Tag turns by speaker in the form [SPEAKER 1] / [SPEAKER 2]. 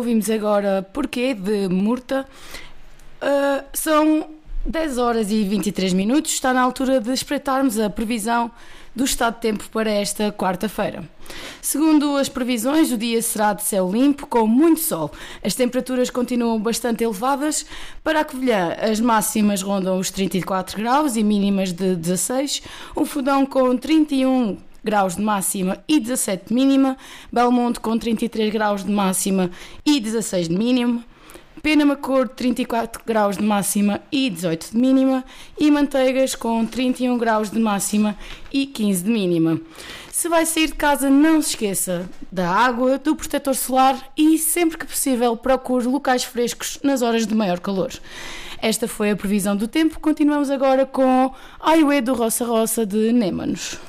[SPEAKER 1] ouvimos agora Porquê, de Murta. São 10 horas e 23 minutos, está na altura de espreitarmos a previsão do estado de tempo para esta quarta-feira. Segundo as previsões, o dia será de céu limpo, com muito sol. As temperaturas continuam bastante elevadas. Para a Covilhã, as máximas rondam os 34 graus e mínimas de 16. O Fudão com 31 graus de máxima e 17 de mínima. Belmonte com 33 graus de máxima e 16 de mínimo. Penamacor 34 graus de máxima e 18 de mínima e Manteigas com 31 graus de máxima e 15 de mínima. Se vai sair de casa, não se esqueça da água, do protetor solar e, sempre que possível, procure locais frescos nas horas de maior calor. Esta foi a previsão do tempo. Continuamos agora com Aiuê do Roça Roça de Némanos.